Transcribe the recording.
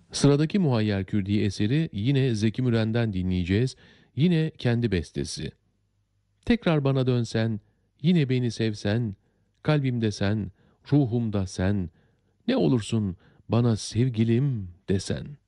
Sıradaki Muhayyer Kürdi eseri yine Zeki Müren'den dinleyeceğiz. Yine kendi bestesi. Tekrar bana dönsen, yine beni sevsen, kalbimde sen, ruhumda sen, ne olursun bana sevgilim desen.